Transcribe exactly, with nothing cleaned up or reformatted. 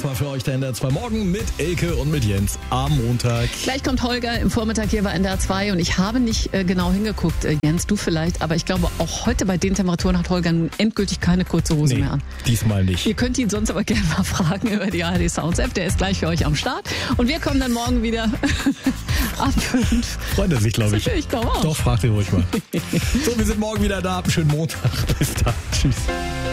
Das war für euch der N D R zwei Morgen mit Elke und mit Jens am Montag. Gleich kommt Holger im Vormittag hier bei N D R zwei und ich habe nicht äh, genau hingeguckt, äh, Jens, du vielleicht, aber ich glaube auch heute bei den Temperaturen hat Holger nun endgültig keine kurze Hose Nee, mehr an. diesmal nicht. Ihr könnt ihn sonst aber gerne mal fragen über die A R D Sounds App, der ist gleich für euch am Start und wir kommen dann morgen wieder ab fünf. Freut er sich, glaube ich. Ich glaube auch. Doch, fragt ihn ruhig mal. So, wir sind morgen wieder da. Schönen Montag. Bis dann. Tschüss.